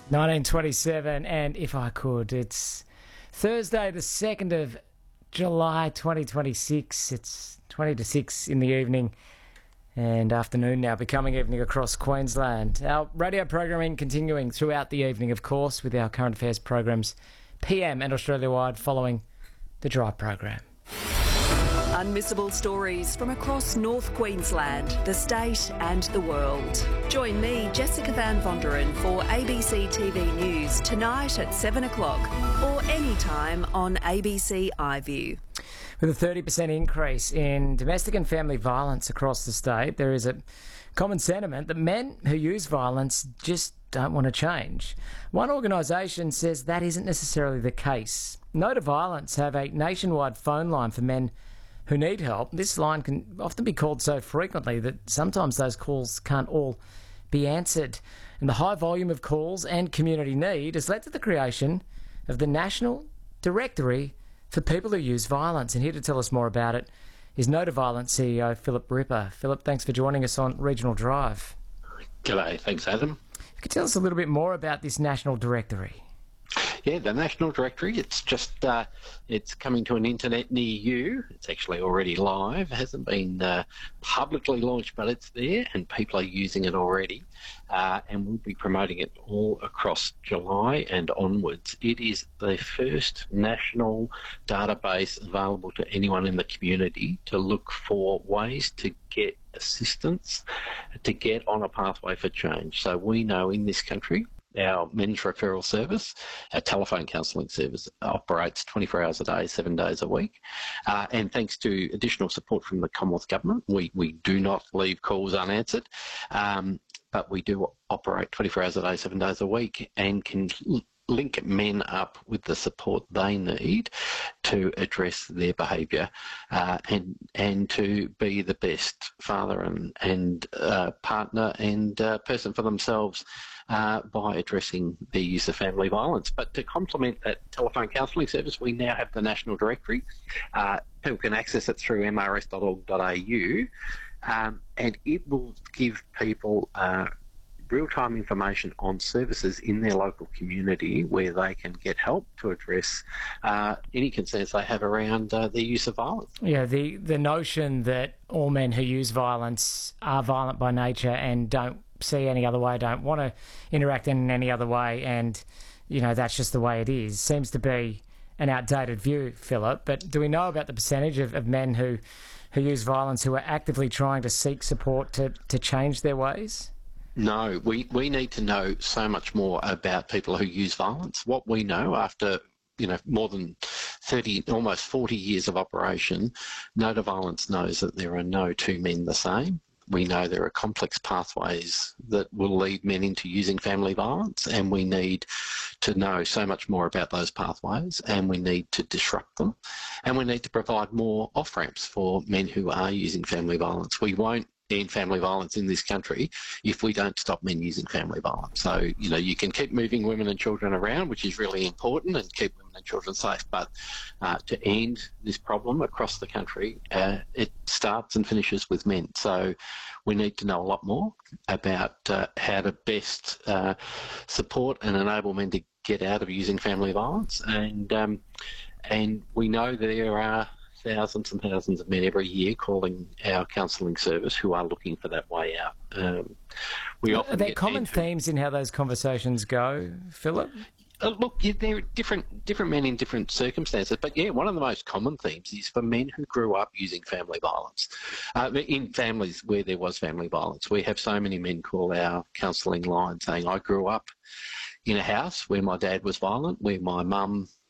1927, and if I could, it's Thursday, the 2nd of July 2026. It's 20 to 6 in the evening and afternoon now, becoming evening across Queensland. Our radio programming continuing throughout the evening, of course, with our current affairs programs, PM and Australia-wide, following the Drive program. Unmissable stories from across North Queensland, the state and the world. Join me, Jessica Van Vonderen, for ABC TV News tonight at 7 o'clock or anytime on ABC iView. With a 30% increase in domestic and family violence across the state, there is a common sentiment that men who use violence just don't want to change. One organisation says that isn't necessarily the case. No to Violence have a nationwide phone line for men who need help. This line can often be called so frequently that sometimes those calls can't all be answered. And the high volume of calls and community need has led to the creation of the National Directory for people who use violence. And here to tell us more about it is No to Violence CEO Philip Ripper. Philip, thanks for joining us on Regional Drive. G'day, thanks Adam. You could tell us a little bit more about this National Directory. Yeah, the National Directory, it's just, it's coming to an internet near you. It's actually already live. It hasn't been publicly launched, but it's there and people are using it already. And we'll be promoting it all across July and onwards. It is the first national database available to anyone in the community to look for ways to get assistance, to get on a pathway for change. So we know in this country, our men's referral service, our telephone counselling service, operates 24 hours a day, 7 days a week. And thanks to additional support from the Commonwealth Government, we do not leave calls unanswered, but we do operate 24 hours a day, 7 days a week, and can link men up with the support they need to address their behaviour and to be the best father and partner and person for themselves by addressing the use of family violence. But to complement that telephone counselling service, we now have the National Directory. People can access it through mrs.org.au, and it will give people real-time information on services in their local community where they can get help to address any concerns they have around the use of violence. Yeah, the notion that all men who use violence are violent by nature and don't see any other way, don't want to interact in any other way, and, you know, that's just the way it is, seems to be an outdated view, Philip. But do we know about the percentage of men who use violence who are actively trying to seek support to change their ways? No, we need to know so much more about people who use violence. What we know after, more than 30, almost 40 years of operation, No to Violence knows that there are no two men the same. We know there are complex pathways that will lead men into using family violence, and we need to know so much more about those pathways, and we need to disrupt them, and we need to provide more off-ramps for men who are using family violence. We won't end family violence in this country if we don't stop men using family violence. So, you can keep moving women and children around, which is really important, and keep women and children safe. But to end this problem across the country, it starts and finishes with men. So we need to know a lot more about how to best support and enable men to get out of using family violence. And we know there are thousands and thousands of men every year calling our counselling service who are looking for that way out. Are there common themes in how those conversations go, Philip? Look, there are different men in different circumstances, but one of the most common themes is for men who grew up using family violence. In families where there was family violence, we have so many men call our counselling line saying, I grew up in a house where my dad was violent, where my mum